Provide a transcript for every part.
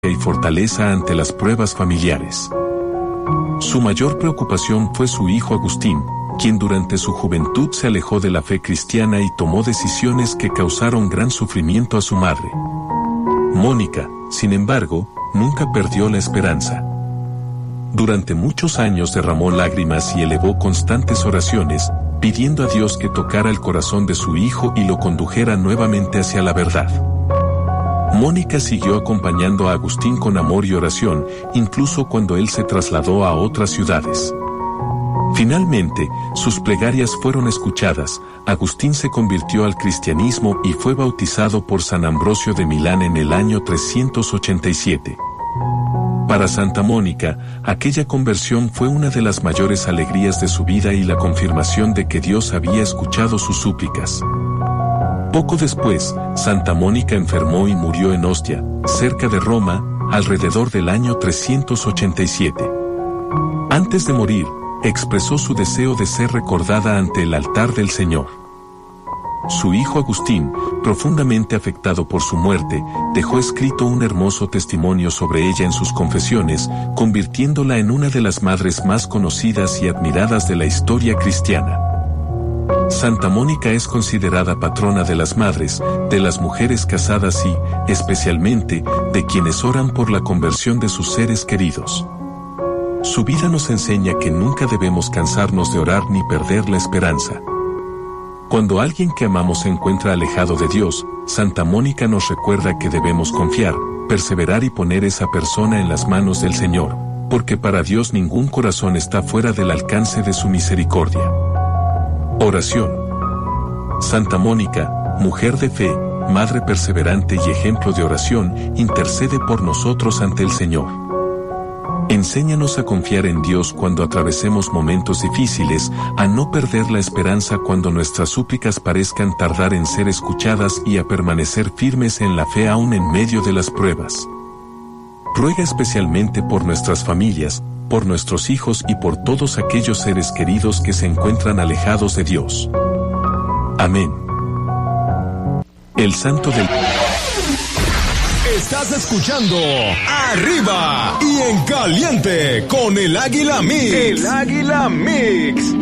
y fortaleza ante las pruebas familiares. Su mayor preocupación fue su hijo Agustín, quien durante su juventud se alejó de la fe cristiana y tomó decisiones que causaron gran sufrimiento a su madre. Mónica, sin embargo, nunca perdió la esperanza. Durante muchos años derramó lágrimas y elevó constantes oraciones, pidiendo a Dios que tocara el corazón de su hijo y lo condujera nuevamente hacia la verdad. Mónica siguió acompañando a Agustín con amor y oración, incluso cuando él se trasladó a otras ciudades. Finalmente, sus plegarias fueron escuchadas. Agustín se convirtió al cristianismo y fue bautizado por San Ambrosio de Milán en el año 387. Para Santa Mónica, aquella conversión fue una de las mayores alegrías de su vida y la confirmación de que Dios había escuchado sus súplicas. Poco después, Santa Mónica enfermó y murió en Ostia, cerca de Roma, alrededor del año 387. Antes de morir, expresó su deseo de ser recordada ante el altar del Señor. Su hijo Agustín, profundamente afectado por su muerte, dejó escrito un hermoso testimonio sobre ella en sus confesiones, convirtiéndola en una de las madres más conocidas y admiradas de la historia cristiana. Santa Mónica es considerada patrona de las madres, de las mujeres casadas y, especialmente, de quienes oran por la conversión de sus seres queridos. Su vida nos enseña que nunca debemos cansarnos de orar ni perder la esperanza. Cuando alguien que amamos se encuentra alejado de Dios, Santa Mónica nos recuerda que debemos confiar, perseverar y poner esa persona en las manos del Señor, porque para Dios ningún corazón está fuera del alcance de su misericordia. Oración. Santa Mónica, mujer de fe, madre perseverante y ejemplo de oración, intercede por nosotros ante el Señor. Enséñanos a confiar en Dios cuando atravesemos momentos difíciles, a no perder la esperanza cuando nuestras súplicas parezcan tardar en ser escuchadas y a permanecer firmes en la fe aún en medio de las pruebas. Ruega especialmente por nuestras familias, por nuestros hijos y por todos aquellos seres queridos que se encuentran alejados de Dios. Amén. El Santo del... Estás escuchando Arriba y en Caliente con el Águila Mix. El Águila Mix.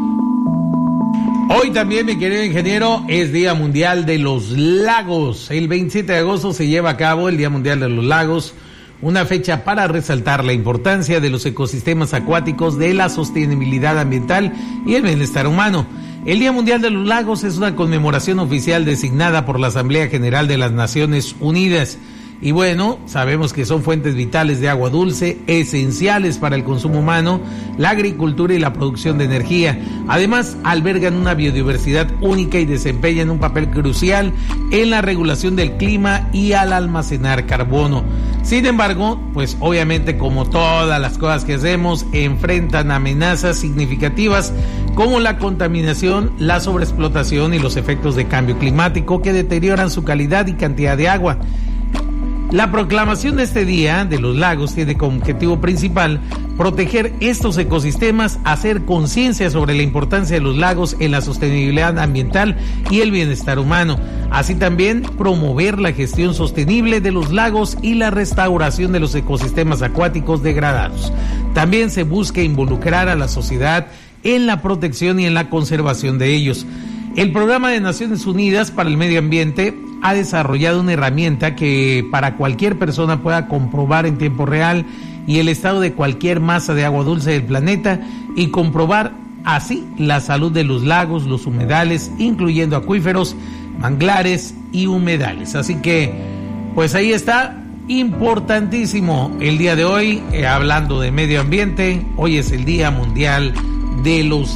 Hoy también, mi querido ingeniero, es Día Mundial de los Lagos. El 27 de agosto se lleva a cabo el Día Mundial de los Lagos, una fecha para resaltar la importancia de los ecosistemas acuáticos, de la sostenibilidad ambiental y el bienestar humano. El Día Mundial de los Lagos es una conmemoración oficial designada por la Asamblea General de las Naciones Unidas. Y bueno, sabemos que son fuentes vitales de agua dulce, esenciales para el consumo humano, la agricultura y la producción de energía. Además, albergan una biodiversidad única y desempeñan un papel crucial en la regulación del clima y al almacenar carbono. Sin embargo, pues obviamente, como todas las cosas que hacemos, enfrentan amenazas significativas como la contaminación, la sobreexplotación y los efectos de cambio climático que deterioran su calidad y cantidad de agua. La proclamación de este Día de los Lagos tiene como objetivo principal proteger estos ecosistemas, hacer conciencia sobre la importancia de los lagos en la sostenibilidad ambiental y el bienestar humano, así también promover la gestión sostenible de los lagos y la restauración de los ecosistemas acuáticos degradados. También se busca involucrar a la sociedad en la protección y en la conservación de ellos. El Programa de Naciones Unidas para el Medio Ambiente ha desarrollado una herramienta que para cualquier persona pueda comprobar en tiempo real y el estado de cualquier masa de agua dulce del planeta y comprobar así la salud de los lagos, los humedales, incluyendo acuíferos, manglares y humedales. Así que, pues ahí está, importantísimo el día de hoy, hablando de medio ambiente. Hoy es el Día Mundial de los